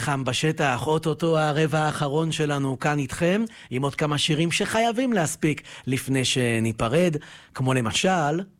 חם בשטח, אוטוטו הרבע האחרון שלנו כאן איתכם, עם עוד כמה שירים שחייבים להספיק לפני שניפרד, כמו למשל